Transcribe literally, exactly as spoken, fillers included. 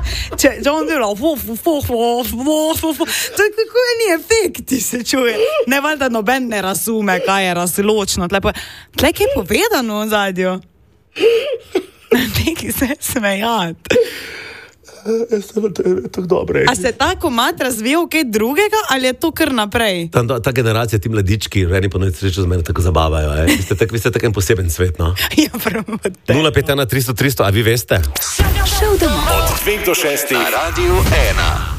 če, če on dela, fu, fu, fu, fu, fu, fu, fu, to je kako eni efekti se čuje. Ne, valjda noben ne razume, kaj je razločno. Tle, tle kaj je povedano v zadju? Neki se smejati. A se ta komad razvijal kaj drugega, ali je to kar naprej? Ta, ta generacija, ti mladički, reni po noč srečo z mene tako zabavajo. Eh? Vi ste tak, vi ste tak en poseben svet, no? Ja, pravo te. nula pet ena tristo tristo, a vi veste? Od dveh do šestih na Radiu ena.